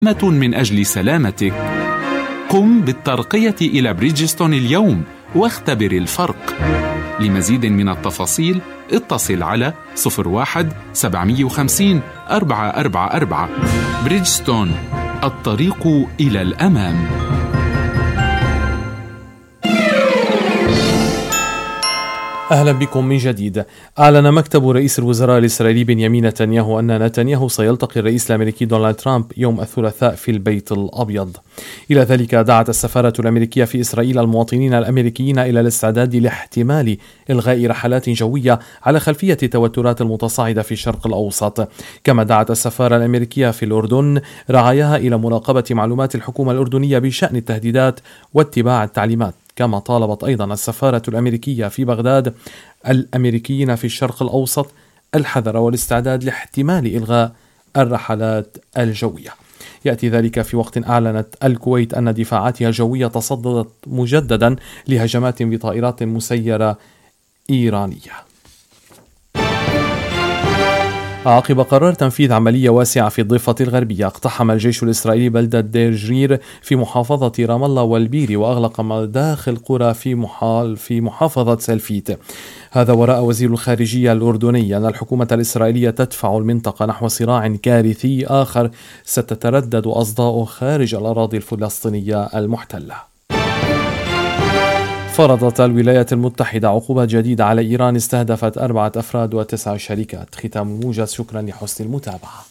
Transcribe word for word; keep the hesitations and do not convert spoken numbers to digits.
من أجل سلامتك. قم بالترقية إلى بريدجستون اليوم واختبر الفرق. لمزيد من التفاصيل اتصل على صفر واحد سبعمائة وخمسين أربعة أربعة أربعة. بريدجستون، الطريق إلى الأمام. أهلا بكم من جديد. أعلن مكتب رئيس الوزراء الإسرائيلي بنيامين نتنياهو أن نتنياهو سيلتقي الرئيس الأمريكي دونالد ترامب يوم الثلاثاء في البيت الأبيض. إلى ذلك دعت السفارة الأمريكية في إسرائيل المواطنين الأمريكيين إلى الاستعداد لاحتمال إلغاء رحلات جوية على خلفية التوترات المتصاعدة في الشرق الأوسط. كما دعت السفارة الأمريكية في الأردن رعاياها إلى مراقبة معلومات الحكومة الأردنية بشأن التهديدات واتباع التعليمات. كما طالبت أيضا السفارة الأمريكية في بغداد الأمريكيين في الشرق الأوسط الحذر والاستعداد لاحتمال إلغاء الرحلات الجوية. يأتي ذلك في وقت أعلنت الكويت أن دفاعاتها الجوية تصدت مجددا لهجمات بطائرات مسيرة إيرانية. عقب قرار تنفيذ عملية واسعة في الضفة الغربية، اقتحم الجيش الإسرائيلي بلدة دير جرير في محافظة رام الله والبيري، وأغلق مداخل قرى في محال في محافظة سلفيت. هذا وراء وزير الخارجية الأردني أن الحكومة الإسرائيلية تدفع المنطقة نحو صراع كارثي آخر ستتردد أصداؤه خارج الأراضي الفلسطينية المحتلة. فرضت الولايات المتحدة عقوبات جديدة على إيران استهدفت أربعة أفراد وتسع شركات. ختام الموجز، شكرا لحسن المتابعة.